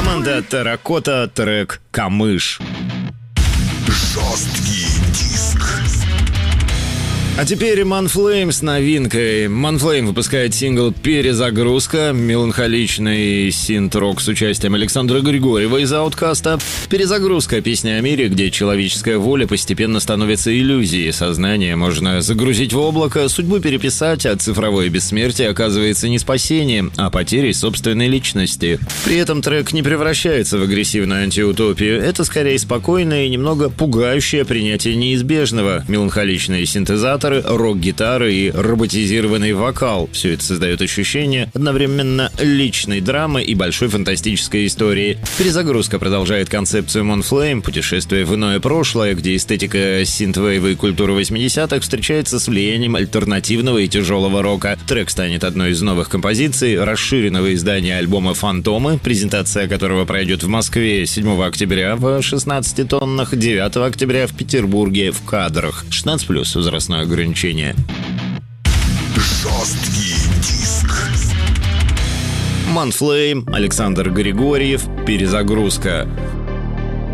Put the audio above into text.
команда Терракота, трек «Камыш». Жесткий диск. А теперь Манфлейм с новинкой. Манфлейм выпускает сингл «Перезагрузка», меланхоличный синт-рок с участием Александра Григорьева из «Ауткаста». «Перезагрузка» — песня о мире, где человеческая воля постепенно становится иллюзией. Сознание можно загрузить в облако, судьбу переписать, а цифровое бессмертие оказывается не спасением, а потерей собственной личности. При этом трек не превращается в агрессивную антиутопию. Это скорее спокойное и немного пугающее принятие неизбежного. Меланхоличные синтезаторы, рок-гитары и роботизированный вокал. Все это создает ощущение одновременно личной драмы и большой фантастической истории. Перезагрузка продолжает концепцию Манфлейм, путешествие в иное прошлое, где эстетика синтвейва и культура 80-х встречается с влиянием альтернативного и тяжелого рока. Трек станет одной из новых композиций расширенного издания альбома «Фантомы», презентация которого пройдет в Москве 7 октября в 16 тоннах, 9 октября в Петербурге в Кадрах. 16+, возрастное ограничение. Жесткий диск. Манфлейм, Александр Григорьев, «Перезагрузка».